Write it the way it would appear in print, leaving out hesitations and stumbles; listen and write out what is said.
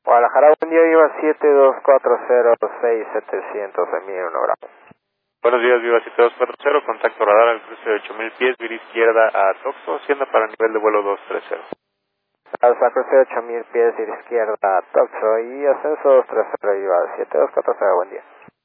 Guadalajara, buen día, iba 72406700 en 1 grado. Buenos días, Viva 7240, contacto radar al cruce de 8000 pies, vía izquierda a Toxo, haciendo para nivel de vuelo 230. Alza cruce de 8000 pies, ir izquierda, Toxo y ascenso 230, iba 7240, buen día.